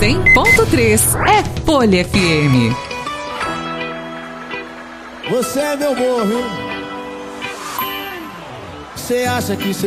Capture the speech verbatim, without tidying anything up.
cem ponto três é Folha F M. Você é meu amor, viu? Você acha que